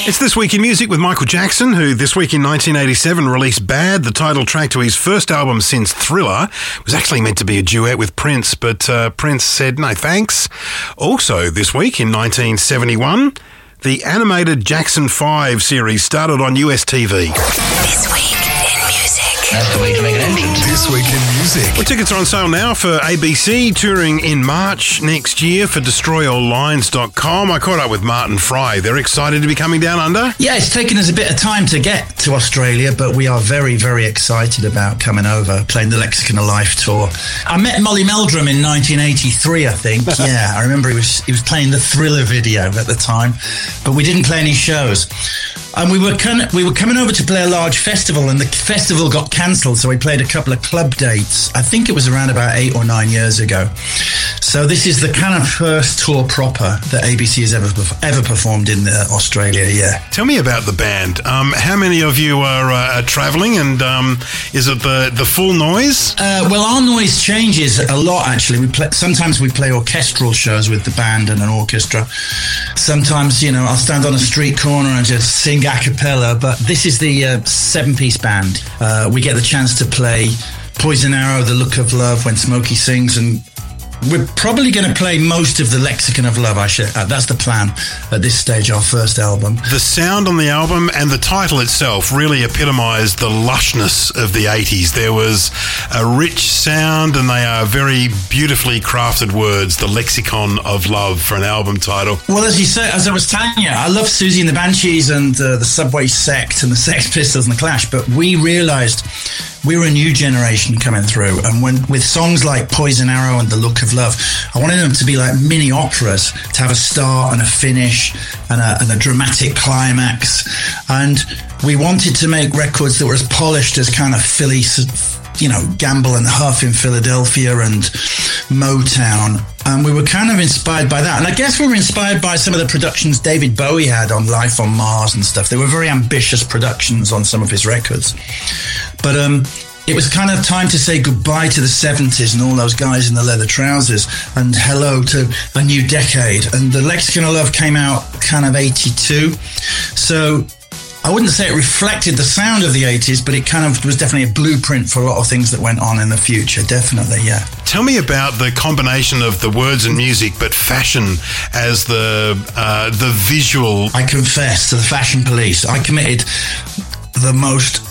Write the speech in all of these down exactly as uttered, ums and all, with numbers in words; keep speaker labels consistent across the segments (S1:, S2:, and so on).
S1: It's This Week in Music with Michael Jackson, who this week in nineteen eighty-seven released Bad, the title track to his first album since Thriller. It was actually meant to be a duet with Prince, but uh, Prince said no thanks. Also this week in nineteen seventy-one, the animated Jackson five series started on U S T V.
S2: This Week in Music.
S3: That's the way to make an ending.
S4: This Week in Music.
S1: Well, tickets are on sale now for A B C, touring in March next year for destroy all lines dot com. I caught up with Martin Fry. They're excited to be coming down under.
S3: Yeah, it's taken us a bit of time to get to Australia, but we are very, very excited about coming over, playing the Lexicon of Life tour. I met Molly Meldrum in nineteen eighty-three, I think. Yeah, I remember he was he was playing the Thriller video at the time, but we didn't play any shows. And we were kind of, we were coming over to play a large festival, and the festival got cancelled, so we played a couple of club dates. I think it was around about eight or nine years ago. So this is the kind of first tour proper that A B C has ever ever performed in uh, Australia. Yeah.
S1: Tell me about the band. Um, how many of you are, uh, are travelling, and um, is it the the full noise?
S3: Uh, well, our noise changes a lot. Actually, we play, sometimes we play orchestral shows with the band and an orchestra. Sometimes, you know, I'll stand on a street corner and just sing a cappella, but this is the uh, seven-piece band. Uh, we get the chance to play Poison Arrow, The Look of Love, When Smokey Sings, and we're probably going to play most of the Lexicon of Love. I should, uh, that's the plan at this stage, our first album.
S1: The sound on the album and the title itself really epitomised the lushness of the eighties. There was a rich sound, and they are very beautifully crafted words, the Lexicon of Love for an album title.
S3: Well, as you say, as I was telling you, I love Susie and the Banshees and uh, the Subway Sect and the Sex Pistols and the Clash, but we realised we were a new generation coming through, and when with songs like Poison Arrow and The Look of Love, I wanted them to be like mini operas, to have a start and a finish and a, and a dramatic climax. And we wanted to make records that were as polished as kind of Philly, you know, Gamble and Huff in Philadelphia and Motown. And we were kind of inspired by that. And I guess we were inspired by some of the productions David Bowie had on Life on Mars and stuff. They were very ambitious productions on some of his records. But um, it was kind of time to say goodbye to the seventies and all those guys in the leather trousers, and hello to a new decade. And the Lexicon of Love came out kind of eighty-two. So I wouldn't say it reflected the sound of the eighties, but it kind of was definitely a blueprint for a lot of things that went on in the future, definitely, yeah.
S1: Tell me about the combination of the words and music, but fashion as the uh, the visual.
S3: I confess to the fashion police, I committed the most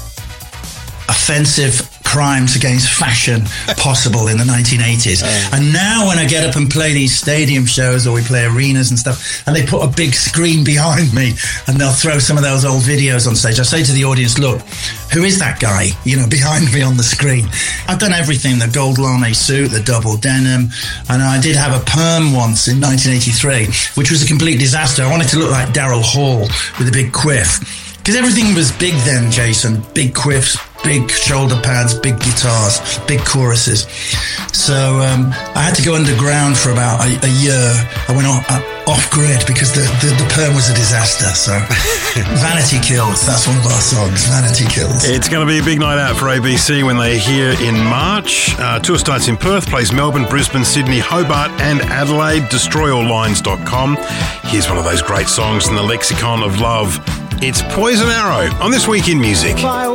S3: offensive crimes against fashion possible in the nineteen eighties. Oh. And now when I get up and play these stadium shows, or we play arenas and stuff, and they put a big screen behind me and they'll throw some of those old videos on stage, I say to the audience, look, who is that guy, you know, behind me on the screen? I've done everything, the gold lame suit, the double denim, and I did have a perm once in nineteen eighty-three, which was a complete disaster. I wanted to look like Daryl Hall with a big quiff, because everything was big then, Jason. Big quiffs, big shoulder pads, big guitars, big choruses. So um, I had to go underground for about a, a year. I went off, uh, off grid because the, the, the perm was a disaster. So Vanity Kills, that's one of our songs, Vanity Kills.
S1: It's going to be a big night out for A B C when they're here in March. Uh, tour starts in Perth, plays Melbourne, Brisbane, Sydney, Hobart and Adelaide. destroy all lines dot com. Here's one of those great songs in the Lexicon of Love. It's Poison Arrow on This Week in Music.